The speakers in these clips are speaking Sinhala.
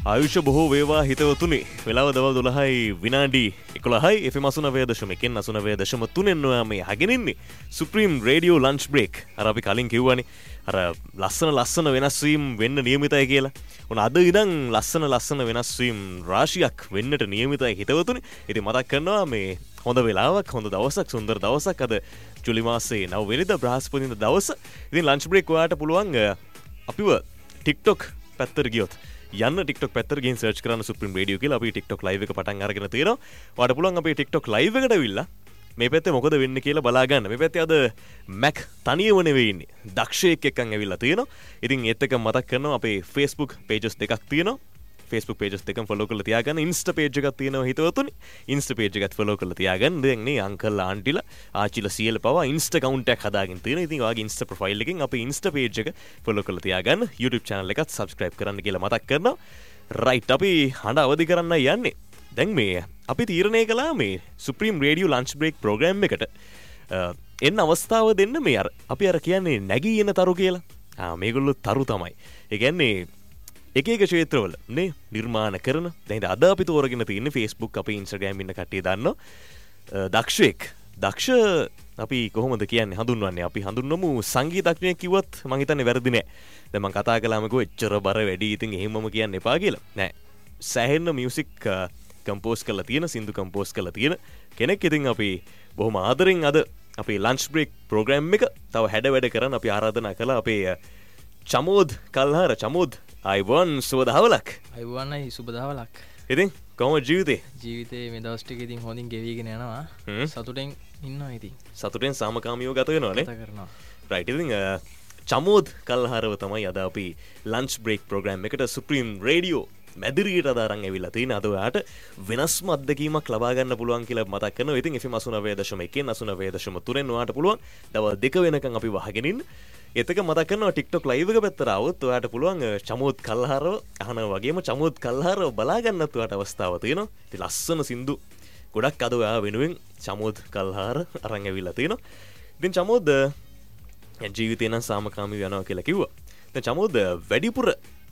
ආයුෂ බොහෝ වේවා හිතවතුනි වෙලාව දවල් 12යි විනාඩි 11යි FM 89.1 89.3 මේ හගෙනින්නේ සුප්‍රීම් රේඩියෝ ලන්ච් බ්‍රේක්. අර අපි කලින් කිව්වනේ අර ලස්සන වෙනස් වීම වෙන්න නියමිතයි කියලා. උන අද ඉඳන් ලස්සන වෙනස් වීම රාශියක් වෙන්නට නියමිතයි හිතවතුනි. ඉතින් මතක් කරනවා මේ හොඳ වෙලාවක් හොඳ දවසක් සුන්දර දවසක් අද ජූලි මාසයේ 9 වෙනිදා බ්‍රහස්පතින්දා දවස. ඉතින් ලන්ච් බ්‍රේක් ඔයාලට පුළුවන් අපිව TikTok පැත්තට ගියොත් යන්න TikTok පැත්තට ගිහින් සර්ච් කරන්න සුප්‍රීම් රේඩියෝ කියලා. අපි TikTok live එක පටන් අරගෙන තියෙනවා. ඔයාලට පුළුවන් අපේ TikTok live එකට අවිල්ලා මේ පැත්තේ මොකද වෙන්නේ කියලා බලා ගන්න. මේ පැත්තේ අද Mac තනියම නෙවෙයි ඉන්නේ. දක්ෂයෙක් එක්කන් ඇවිල්ලා තියෙනවා. ඉතින් ඒත් එක මතක් කරනවා අපේ Facebook pages දෙකක් තියෙනවා. Facebook pages දෙකම follow කරලා තියාගන්න. Insta page එකක් තියෙනවා හිතවතුනි. Insta page එකත් follow කරලා තියාගන්න. දැන් මේ අංකල් ආන්ටිලා ආච්චිලා සීයලා පවා Insta account එකක් හදාගෙන තියෙනවා. ඉතින් ඔයාගේ Insta profile එකෙන් අපේ Insta page එක follow කරලා තියාගන්න. YouTube channel එකත් subscribe කරන්න කියලා මතක් කරනවා. right අපි හඬ අවදි කරන්න යන්නේ. දැන් මේ අපි තීරණය කළා මේ Supreme Radio Lunch Break program එකට එන්න අවස්ථාව දෙන්න මේ අපි අර කියන්නේ නැගී එන තරු කියලා. මේගොල්ලෝ තරු තමයි. ඒ කියන්නේ එක ක්ෂේත්‍රවල නේ නිර්මාණ කරන. දැන් අද අපි තෝරගෙන තියෙන්නේ Facebook අපේ Instagram ඉන්න කට්ටිය දන්නවා. දක්ෂ අපි කොහොමද කියන්නේ හඳුන්වන්නේ? අපි හඳුන්වමු සංගීතඥයෙක් කිව්වත් මං හිතන්නේ වැරදි නෑ. දැන් මං කතා කළාම කිව්ව එච්චර බර වැඩි ඉතින් එහෙමම කියන්න එපා කියලා. නෑ. සෑහෙන මියුසික් කම්පෝස් කරලා තියෙන සින්දු කම්පෝස් කරලා තියෙන කෙනෙක්. ඉතින් අපි බොහොම ආදරෙන් අද අපේ ලන්ච් බ්‍රේක් ප්‍රෝග්‍රෑම් එක තව හැඩ වැඩ කරන්න අපි ආරාධනා කළා අපේ චමෝද් කල්හාර. චමෝද් අයිවන් සුබ දහවලක්. අයිවන්නයි සුබ දහවලක්. ඉතින් කොහොමද ජීවිතේ මේ දවස් ටික ඉතින් හොඳින් ගෙවිගෙන යනවා. සතුටෙන් ඉන්නවා ඉතින්. සතුටෙන් සාමකාමීව ගත වෙනවානේ. ගත කරනවා. රයිට්. ඉතින් චමෝද් කල්හාරව තමයි අද අපි ලන්ච් බ්‍රේක් ප්‍රෝග්‍රෑම් එකට සුප්‍රීම් රේඩියෝ මැදිරියට අදාරන් ඇවිල්ලා තියෙන. අද ඔයාට වෙනස්ම අත්දැකීමක් ලබා ගන්න පුළුවන් කියලා මතක් කරනවා. ඉතින් FM 89.1 89.3 ඔයාට පුළුවන් දවල් 2 වෙනකන් අපි වහගෙන ඉන්න. ඒතක මතක් කරනවා TikTok live එක පැත්තට આવොත් ඔයාට පුළුවන් චමෝද් කල්හාරව අහනවා වගේම චමෝද් කල්හාරව බලා ගන්නත් ඔයාට අවස්ථාව තියෙනවා. ඉතින් ලස්සන සින්දු ගොඩක් අද ඔයා වෙනුවෙන් චමෝද් කල්හාර අරන් ඇවිල්ලා තියෙනවා. ඉතින් චමෝද් ජීවිතේ නම් සාමකාමී වෙනවා කියලා කිව්වා. දැන් චමෝද් වැඩිපුර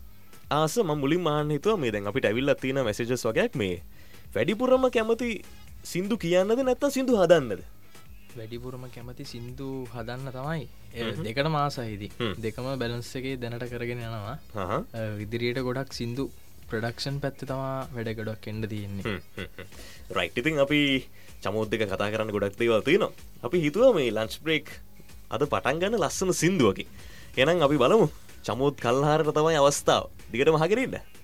ආස මම මුලින්ම අහන්න හිතුවා මේ දැන් අපිට ඇවිල්ලා තියෙන මැසේජස් වගේක් මේ වැඩිපුරම කැමති සින්දු කියන්නද නැත්නම් සින්දු හදන්නද? වැඩිපුරම කැමති සින්දු හදන්න තමයි. දෙකටම ආසයිද. දෙකම බැලන්ස් එකේ දැනට කරගෙන යනවා. ඉදිරියට ගොඩක් සින්දු ප්‍රොඩක්ෂන් පැත්තේ තමයි වැඩ ගොඩක් එන්න තියෙන්නේ. රයිට්. ඉතින් අපි චමෝද් එක කතා කරන්න ගොඩක් දේවල් තියෙනවා. අපි හිතුවා මේ ලන්ච් බ්‍රේක් අද පටන් ගන්න ලස්සන සින්දුවකින්. එහෙනම් අපි බලමු චමෝද් කල්හාරට තමයි අවස්ථාව. දිගටම අහගෙන ඉන්න.